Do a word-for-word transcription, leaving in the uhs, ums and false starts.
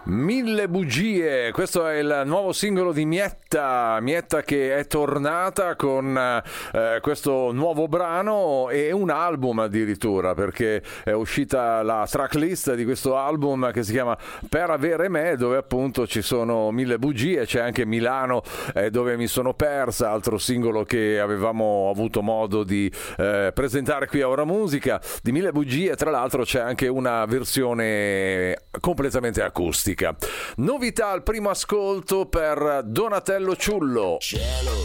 Mille bugie, questo è il nuovo singolo di Mietta, Mietta che è tornata con eh, questo nuovo brano e un album addirittura, perché è uscita la tracklist di questo album che si chiama Per avere me, dove appunto ci sono mille bugie, c'è anche Milano eh, dove mi sono persa, altro singolo che avevamo avuto modo di eh, presentare qui a Ora Musica. Di Mille bugie tra l'altro c'è anche una versione completamente acustica. Novità al primo ascolto per Donatello Ciullo. Cielo.